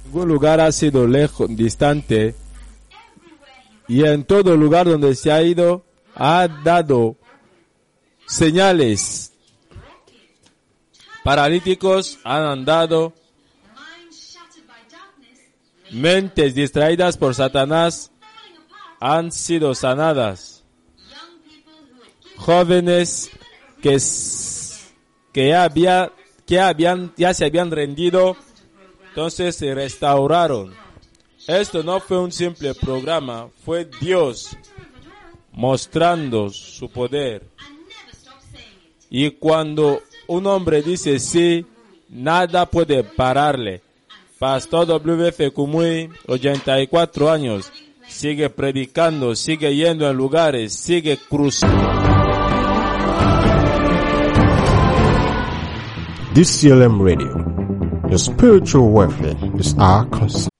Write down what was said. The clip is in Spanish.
Ningún lugar ha sido lejos, distante, y en todo lugar donde se ha ido, ha dado señales. Paralíticos han andado, mentes distraídas por Satanás han sido sanadas. Jóvenes que ya se habían rendido, entonces se restauraron. Esto no fue un simple programa, fue Dios mostrando su poder. Y cuando un hombre dice sí, nada puede pararle. Pastor W.F. Kumuyi, 84 años, sigue predicando, sigue yendo en lugares, sigue cruzando. DCLM Radio. Your spiritual welfare is our concern.